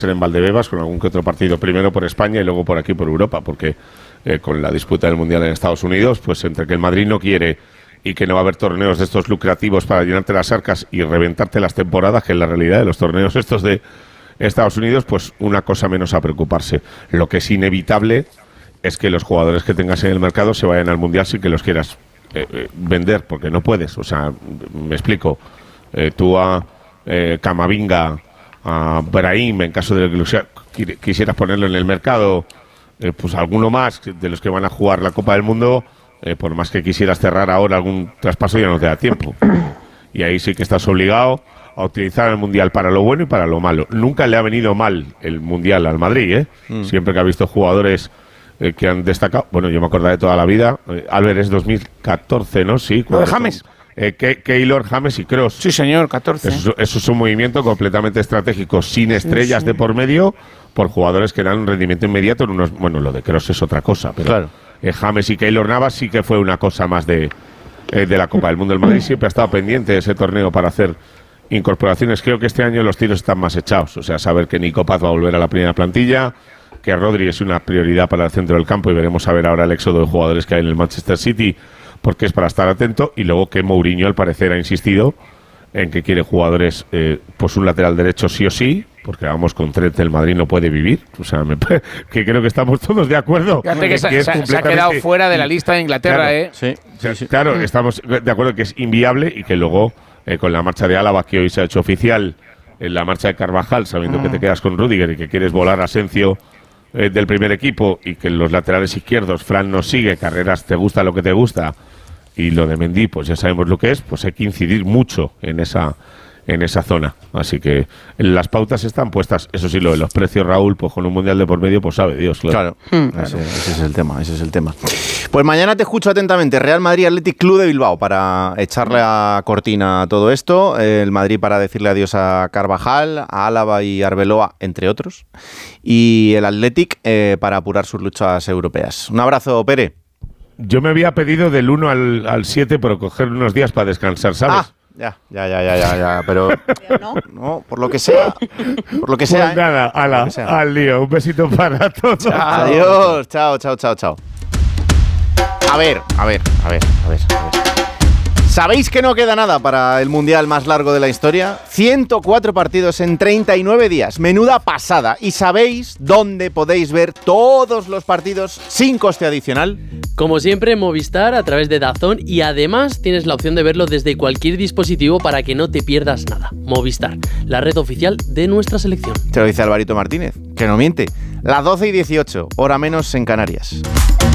en Valdebebas con algún que otro partido, primero por España y luego por aquí por Europa, porque con la disputa del Mundial en Estados Unidos, pues entre que el Madrid no quiere y que no va a haber torneos de estos lucrativos para llenarte las arcas y reventarte las temporadas, que es la realidad de los torneos estos de Estados Unidos, pues una cosa menos a preocuparse. Lo que es inevitable es que los jugadores que tengas en el mercado se vayan al Mundial sin que los quieras vender, porque no puedes. O sea, me explico, tú a Camavinga, a Brahim, en caso de que quisieras ponerlo en el mercado, pues alguno más de los que van a jugar la Copa del Mundo, por más que quisieras cerrar ahora algún traspaso, ya no te da tiempo. Y ahí sí que estás obligado a utilizar el Mundial para lo bueno y para lo malo. Nunca le ha venido mal el Mundial al Madrid, Siempre que ha visto jugadores que han destacado. Bueno, yo me acuerdo de toda la vida. Albert es 2014, ¿no? Sí. Lo de James. Keylor, James y Kroos. Sí, señor, 14. Eso es un movimiento completamente estratégico, sin estrellas de por medio, por jugadores que dan un rendimiento inmediato. Bueno, lo de Kroos es otra cosa, pero claro. James y Keylor Navas sí que fue una cosa más de la Copa del Mundo. El Madrid siempre ha estado pendiente de ese torneo para hacer incorporaciones. Creo que este año los tiros están más echados. O sea, saber que Nico Paz va a volver a la primera plantilla, que Rodri es una prioridad para el centro del campo, y veremos a ver ahora el éxodo de jugadores que hay en el Manchester City, porque es para estar atento. Y luego que Mourinho, al parecer, ha insistido en que quiere jugadores, pues un lateral derecho sí o sí, porque vamos, con Trent el Madrid no puede vivir. O sea, que creo que estamos todos de acuerdo. Fíjate que se ha quedado fuera de la lista de Inglaterra, claro, Sí. Claro, estamos de acuerdo que es inviable, y que luego, con la marcha de Álava, que hoy se ha hecho oficial, en la marcha de Carvajal, sabiendo que te quedas con Rüdiger y que quieres volar a Asensio del primer equipo, y que en los laterales izquierdos Fran no sigue, Carreras te gusta lo que te gusta, y lo de Mendy, pues ya sabemos lo que es, pues hay que incidir mucho en esa zona. Así que las pautas están puestas. Eso sí, lo de los precios, Raúl, pues con un Mundial de por medio, pues sabe Dios. Claro. Ese es el tema. Pues mañana te escucho atentamente. Real Madrid Athletic Club de Bilbao, para echarle a cortina a todo esto. El Madrid para decirle adiós a Carvajal, a Álava y Arbeloa, entre otros. Y el Athletic para apurar sus luchas europeas. Un abrazo, Pere. Yo me había pedido del 1 al 7, pero coger unos días para descansar, ¿sabes? Ya, pero no, por lo que sea. Pues nada, al lío. Un besito para todos. Adiós, chao. A ver. ¿Sabéis que no queda nada para el Mundial más largo de la historia? 104 partidos en 39 días. Menuda pasada. ¿Y sabéis dónde podéis ver todos los partidos sin coste adicional? Como siempre, Movistar a través de DAZN, y además tienes la opción de verlo desde cualquier dispositivo para que no te pierdas nada. Movistar, la red oficial de nuestra selección. Te lo dice Alvarito Martínez, que no miente. Las 12:18, hora menos en Canarias.